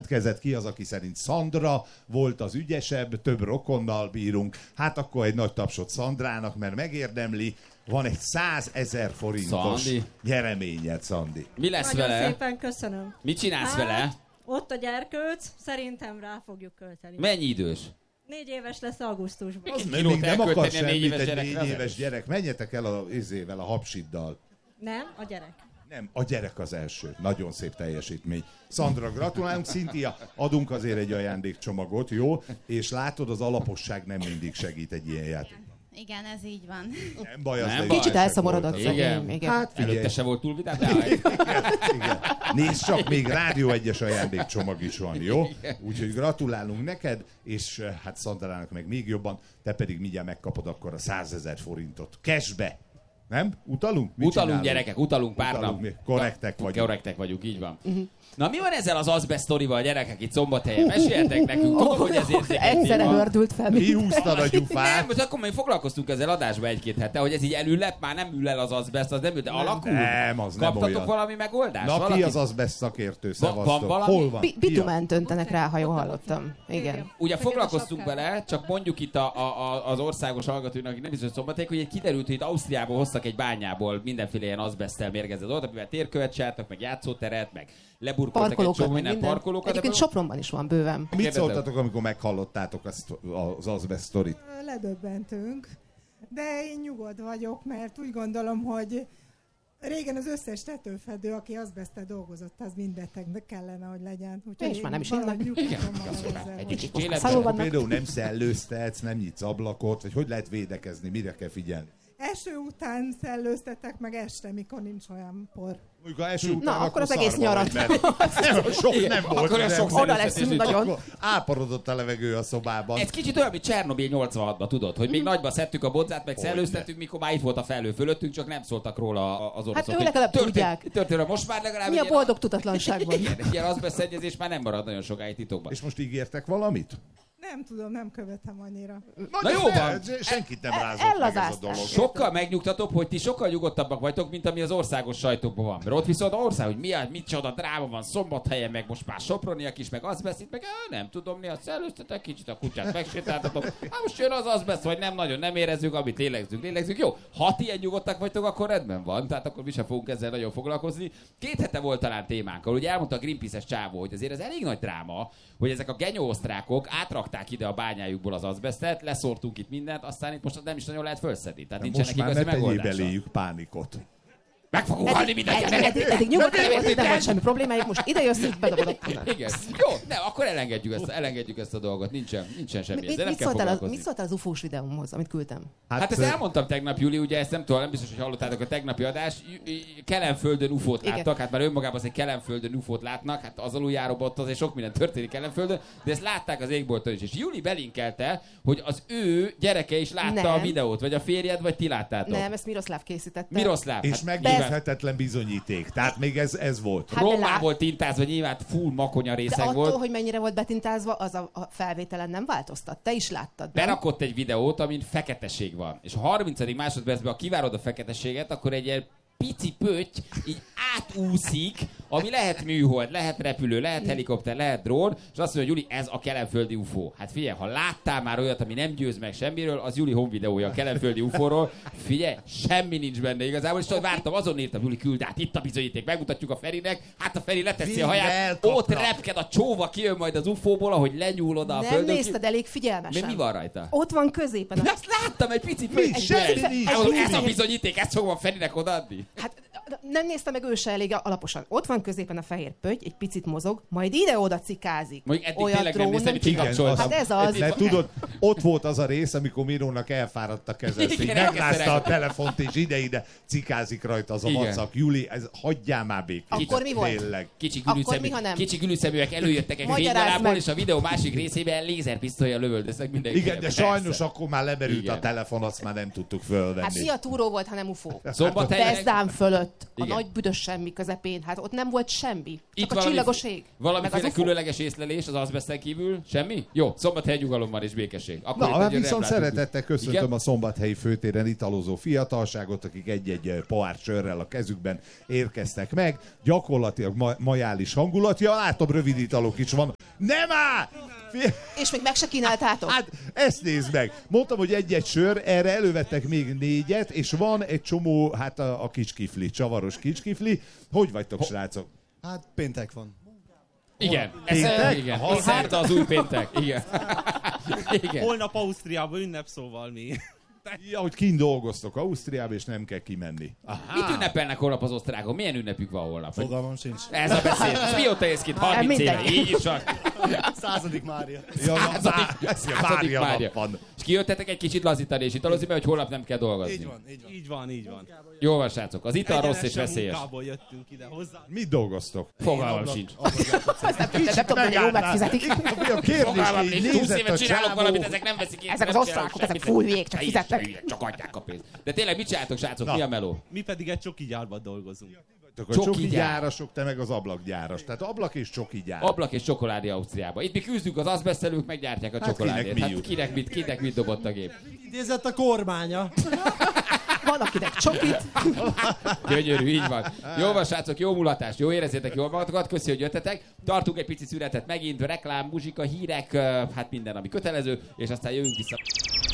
jelentkezett, ki az, aki szerint Szandra volt az ügyesebb, több rokonnal bírunk. Hát akkor egy nagy tapsot Szandrának, mert megérdemli. Van egy 100 000 forintos Szandi. nyereményed, Szandi. Mi lesz Nagyon vele? szépen köszönöm. Mit csinálsz vele? Ott a gyerkőc, szerintem rá fogjuk költeni. Mennyi idős? 4 éves lesz augusztusban. Az kilót még nem akar elkölteni a 4 semmit éves egy gyerekre, 4 az éves gyerek. Menjetek el a hapsiddal. Nem, a gyerek. Nem, a gyerek az első. Nagyon szép teljesítmény. Szandra, gratulálunk. Cynthia, adunk azért egy ajándékcsomagot, jó? És látod, az alaposság nem mindig segít egy ilyen játék. Igen, ez így van. Nem baj, az Nem egy baj. Kicsit elszomorodott Igen. szegény. Igen. Hát figyelj. Előtte se volt túl vidám, de Igen. Nézd csak, még Rádió 1-es ajándékcsomag is van, jó? Úgyhogy gratulálunk neked, és hát Szandrának meg még jobban, te pedig mindjárt megkapod akkor a 100 000 forintot. Cashbe! Nem? Utalunk? Mit utalunk csinálunk? gyerekek, utalunk pár Utalunk, nap. mi korrektek vagyunk. Korrektek vagyunk, így van. Na mi van ezzel az azbest sztorival, gyerekek, itt Szombathelyen? Meséljetek nekünk, tudom, hogy ez érzékeny Egyszerre téma. hördült fel. Mi húzta a Nem, gyufát? most akkor még foglalkoztunk ezzel adásba 1-2 hete, hogy ez így elüllep, már nem ül el az azbest, az nem ül, de alakul. Nem, az nem Kaptatok olyan. valami megoldást? Na, Valaki? ki az azbest szakértő? Van Szevasztok. valami? Hol van? Ki a- Bitument öntenek rá, ha jól hallottam. Igen. Ugye foglalkoztunk vele, csak mondjuk itt az országos hallgatóinak, akik nem biztos Szombathelyek, hogy kiderült, hogy itt Ausztriából hoztak egy bányából mindenféle ilyen azbesztel mérgezett dolgot, amivel térkövet csináltak, meg játszóteret, meg leburkoltak egy Parkolókat, csomó meg minden minden. parkolókat. Egyébként ebből- Sopronban is van bőven. Mit Kérdezem. szóltatok, amikor meghallottátok az azbest sztorit? Ledöbbentünk, de én nyugodt vagyok, mert úgy gondolom, hogy régen az összes tetőfedő, aki azbesztel dolgozott, az mindbetegnek kellene, hogy legyen. Úgyhogy És már nem is valahogy innak. nyugtatom magam ezzel. Egy kicsit Most életben. szalon Akkor vannak. például nem szellőztetsz, nem nyitsz ablakot, vagy hogy lehet védekezni, mire kell figyelni? Eső után szellőztetek, meg este, mikor nincs olyan por. Mondjuk a eső után, akkor az egész szarva nyarat. vagy, mert nem, sok Igen, nem volt. akkor olyan nem sok volt. Oda szellőztetés, leszünk hogy- nagyon. Akkor áporodott a levegő a szobában. Ez kicsit olyan, mint Csernobil 86-ban, tudod, hogy még nagyba szedtük a bodzát, meg Hogyne. szellőztettük, mikor már itt volt a felhő fölöttünk, csak nem szóltak róla az oroszok. Hát ő legalább tudják. Történelem, most már legalább Mi a ilyen boldog tudatlanságban? Igen, egy ilyen azbeszedjezés már nem marad nagyon sokáig titokban. És most ígértek valamit? Nem tudom, nem követem annyira. Na jó van. Senkit nem rázott meg ez a ellazázták. dolog. Sokkal megnyugtatóbb, hogy ti sokkal nyugodtabbak vagytok, mint ami az országos sajtókban van. Mert ott viszont az ország, hogy micsoda dráma van Szombathelyen, meg most már Soproniak is, meg azbeszit, meg nem tudom, mi a szellőztetek, kicsit a kutyát megsétáltatok. Hát most jön az azbeszt, vagy nem nagyon nem érezzük, amit lélegzünk. Jó, ha ti ilyen nyugodtak vagytok, akkor rendben van, tehát akkor mi sem fogunk ezzel nagyon foglalkozni. 2 hete volt talán témánk, ahol ugye elmondta a Greenpeace-es csávó, hogy azért ez elég nagy dráma, hogy ezek a genyó-osztrákok átrakták ide a bányájukból az azbesztet, leszórtunk itt mindent, aztán itt most nem is nagyon lehet felszedni. Tehát nincsenek Most már igazi ne tegyél megoldása. beléjük pánikot. Meg fogunk halni mindannyian. Eddig nyugodtan volt, nem volt semmi problémájuk, most ide jössz, így bedobod a punat. Igen. Jó, nem, akkor elengedjük ezt a dolgot. Nincsen semmi. Ezzel nem kell foglalkozni. Mit szóltál az ufós videómhoz, amit küldtem? Hát ezt elmondtam tegnap, Júli, ugye ezt nem tudom, nem biztos, hogy hallottátok a tegnapi adást. Kelenföldön UFO-t Igen. láttak, hát már önmagában az, hogy Kelenföldön UFO-t látnak, hát az aluljáróban ott azért sok minden történik Kelenföldön, de ezt látták az égbolton is. És Júli belinkelte, hogy az ő gyereke is látta Nem. a videót, vagy a férjed, vagy ti láttátok. Nem, ezt Miroslav készítette. Miroslav. És hát meggyőzhetetlen bizonyíték. Tehát még ez volt. Hát de Rómából tintázva nyilván full makonya De részeg attól, volt. hogy mennyire volt betintázva, az a felvételen nem változtat. Te is láttad, nem? Berakott egy videót, amin feketeség van. És a 30. másodpercben, ha kivárod a feketességet, akkor egy ilyen pici pötty így átúszik, ami lehet műhold, lehet repülő, lehet helikopter, lehet drón, és azt mondja, hogy Juli, ez a kelenföldi UFO. Hát figyelj, ha láttál már olyat, ami nem győz meg semmiről, az Juli home videója a kelenföldi UFO-ról. Figyelj, semmi nincs benne igazából, és tudod, vártam, azon írtam, Juli, küld át, itt a bizonyíték, megmutatjuk a Ferinek, hát a Feri leteszi a haját, elkapnak. ott repked a csóva, kijön majd az UFO-ból, ahogy lenyúl oda a Nem földön. nézted elég figyelmesen. Mi van rajta? Ott van középen. Azt láttam, egy pici pötty. semmi nincs. Ez a bizonyíték, ezt fogom a Ferinek odaadni. Hát nem nézte meg ő se elég alaposan. Ott van középen a fehér pötty, egy picit mozog, majd ide-oda cikázik. Mondjuk eddig Olyat tényleg nem drón néztem, hogy csinál. kikapcsoltam. Hát ez az. Mert tudod, ott volt az a rész, amikor Mirónak elfáradt a keze, Igen, így megrázta a elkezdte telefont, és ide-ide cikázik rajta az a Igen. vacak. Júli, hagyjál már békét. Akkor mi volt? Tényleg. Akkor mi, ha nem? Kicsi gülűszeműek előjöttek egy Magyarázd fénynyalából, meg. és a videó másik részében lézerpisztollyal lövöldöztek mindenki. Igen, de sajnos akkor már lemerült Igen. a telefon, azt már nem tudtuk Hát fölvenni. mi a túró volt, ha nem UFO? Szombathelyen Bezdán fölött. ott a Igen. nagy büdös semmi közepén, hát ott nem volt semmi. Csak a valami- csillagos ég. meg az Valamiféle UFO. különleges észlelés az azbesten kívül? Semmi? Jó, Szombathely nyugalom van és békesség. Akkor itt Na, hát egy viszont replát szeretettel tudjuk. köszöntöm Igen? a szombathelyi főtéren italozó fiatalságot, akik egy-egy pohár sörrel a kezükben érkeztek meg. Gyakorlatilag majális hangulat. Ja, látom, rövid italok is van. Nem áll! És még meg se kínáltátok? Hát, ezt nézd meg. Mondtam, hogy egy-egy sör, erre elővettek még 4, és van egy csomó, hát a kicskifli, csavaros kicskifli. Hogy vagytok, srácok? Hát péntek van. Igen. Péntek? Igen. Aha. Szerda az új péntek. Igen. Igen. Holnap Ausztriában ünnep, szóval mi. Ja, hogy kint dolgoztok Ausztriába, és nem kell kimenni. Mit ünnepelnek holnap az osztrákon? Milyen ünnepük van holnap? Fogalmam sincs. Ez a beszéd. Mióta ész ki? 30 éve. Mindenki. Így is van. 100. Mária. Ja, Századik Mária Mária. nap van. És kijöttetek egy kicsit lazítani és italozni, mert hogy holnap nem kell dolgozni. Így van, így van. Így van, így van. Jó van, srácok. Az ital rossz és Egyenesen veszélyes. munkából jöttünk ide hozzá. Mit dolgoztok? Fogalmam sincs. Azt nem tudom, hogy jól megfizetik. A kérdés, Fogalmam így nincs. 20 nézett éve a csinálok valamit, csávó. ezek nem veszik észre. Ezek az nem osztrákok, csinálok ezek semmit. fújjék, csak Te is fizetnek. hülye, csak adják a pénzt. De tényleg mit csináltok, srácok? Mi a meló? Mi pedig egy csoki gyárban dolgozunk. A Csoki csoki gyár. gyárasok, te meg az ablakgyáras. Tehát ablak és csoki gyár. Ablak és csokoládé Ausztriába. Itt mi küzdünk, az azbesztelők meggyártják a csokoládét. kinek mi Hát jut? kinek mit dobott a gép? Idézett a kormánya. Van, akinek csokit. Gyönyörű, így van. Jó van, srácok, jó mulatást, jó érezzétek jól magatokat, köszi, hogy jöttetek. Tartunk egy pici szünetet megint, reklám, muzsika, hírek, hát minden, ami kötelező, és aztán jövünk vissza.